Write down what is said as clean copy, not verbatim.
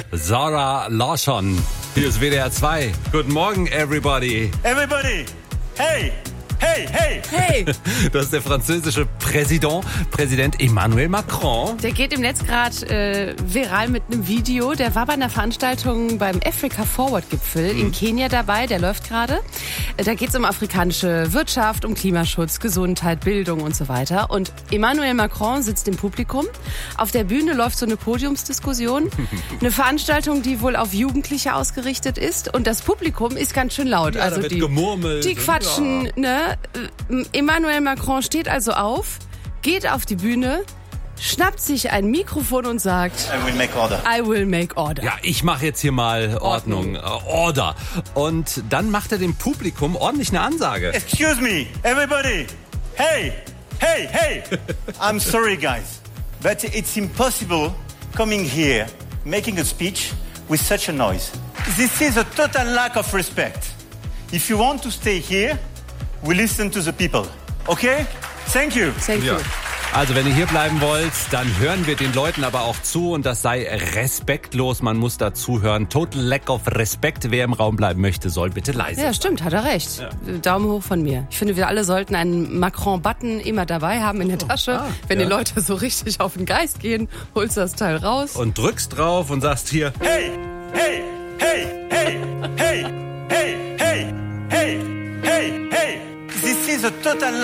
Zara Larsson. Hier ist WDR 2. Guten Morgen, everybody. Everybody, hey, hey, hey. Hey, Das ist der französische Präsident Emmanuel Macron. der geht im Netz gerade viral mit einem Video. Der war bei einer Veranstaltung beim Africa Forward Gipfel in Kenia dabei. Der läuft gerade. Da geht es um afrikanische Wirtschaft, um Klimaschutz, Gesundheit, Bildung und so weiter. Und Emmanuel Macron sitzt im Publikum. Auf der Bühne läuft so eine Podiumsdiskussion. Eine Veranstaltung, die wohl auf Jugendliche ausgerichtet ist. Und das Publikum ist ganz schön laut. Ja, also da wird die gemurmelt. Die quatschen, ne? Emmanuel Macron steht also auf, geht auf die Bühne, schnappt sich ein Mikrofon und sagt, I will make order. I will make order. Ja, ich mache jetzt hier mal Ordnung. Order. Und dann macht er dem Publikum ordentlich eine Ansage. Excuse me, everybody, hey, hey, hey. I'm sorry, guys, but it's impossible coming here, making a speech with such a noise. This is a total lack of respect. If you want to stay here, we listen to the people. Okay? Thank you. Thank you. Ja. Also wenn ihr hier bleiben wollt, dann hören wir den Leuten aber auch zu und das sei respektlos. Man muss da zuhören. Total lack of respect. Wer im Raum bleiben möchte, soll bitte leise Ja, sein. stimmt, hat er recht. Ja. Daumen hoch von mir. Ich finde, wir alle sollten einen Macron-Button immer dabei haben in der Tasche. Wenn die Leute so richtig auf den Geist gehen, holst du das Teil raus. Und drückst drauf und sagst hier, Hey, hey, hey, hey, hey, hey, hey, hey, hey, hey. This is a total